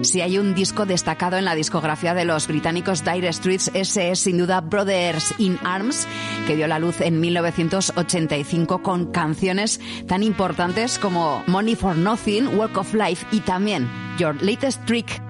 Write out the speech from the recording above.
Si hay un disco destacado en la discografía de los británicos Dire Straits, ese es sin duda Brothers in Arms, que dio la luz en 1985 con canciones tan importantes como Money for Nothing, Walk of Life y también Your Latest Trick.